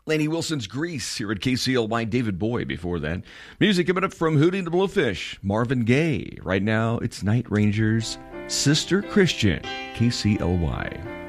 Lainey Wilson's Grease here at KCLY. David Bowie before that. Music coming up from Hootie and the Blowfish, Marvin Gaye. Right now, it's Night Ranger's Sister Christian, KCLY.